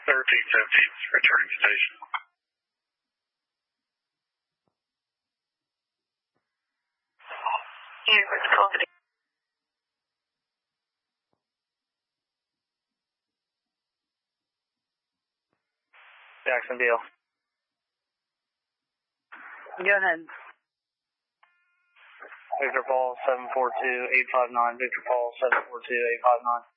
1315, returning to station. Here, what's called? Jacksonville. Go ahead. Victor Paul 742-859. Victor Paul 742-859.